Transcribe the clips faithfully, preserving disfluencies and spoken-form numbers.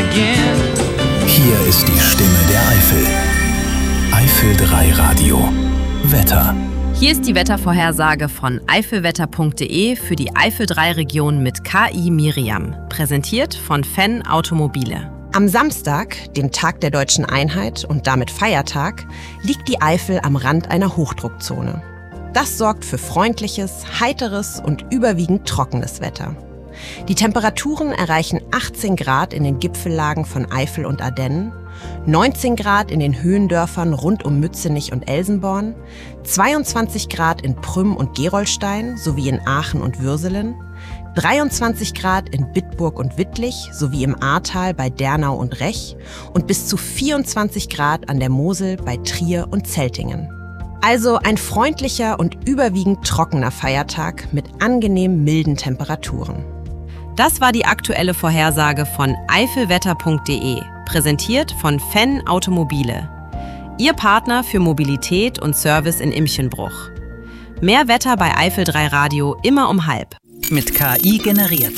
again. Hier ist die Stimme der Eifel. Eifel drei Radio. Wetter. Hier ist die Wettervorhersage von eifelwetter punkt de für die Eifel drei Region mit K I Miriam. Präsentiert von Fenn Automobile. Am Samstag, dem Tag der Deutschen Einheit und damit Feiertag, liegt die Eifel am Rand einer Hochdruckzone. Das sorgt für freundliches, heiteres und überwiegend trockenes Wetter. Die Temperaturen erreichen achtzehn Grad in den Gipfellagen von Eifel und Ardennen, neunzehn Grad in den Höhendörfern rund um Mützenich und Elsenborn, zweiundzwanzig Grad in Prüm und Gerolstein sowie in Aachen und Würselen, dreiundzwanzig Grad in Bitburg und Wittlich sowie im Ahrtal bei Dernau und Rech und bis zu vierundzwanzig Grad an der Mosel bei Trier und Zeltingen. Also ein freundlicher und überwiegend trockener Feiertag mit angenehm milden Temperaturen. Das war die aktuelle Vorhersage von eifelwetter punkt de, präsentiert von Fenn Automobile. Ihr Partner für Mobilität und Service in Imchenbruch. Mehr Wetter bei Eifel drei Radio immer um halb. Mit K I generiert.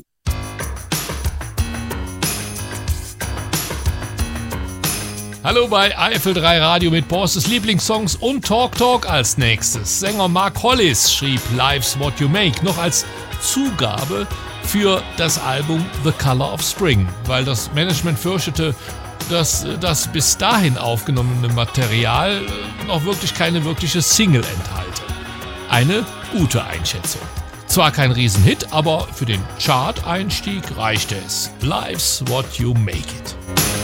Hallo bei Eifel drei Radio mit Borstes Lieblingssongs und Talk Talk als nächstes. Sänger Mark Hollis schrieb Life's What You Make noch als Zugabe für das Album The Color of Spring, weil das Management fürchtete, dass das bis dahin aufgenommene Material noch wirklich keine wirkliche Single enthalte. Eine gute Einschätzung. Zwar kein Riesenhit, aber für den Chart-Einstieg reichte es. Life's What You Make It.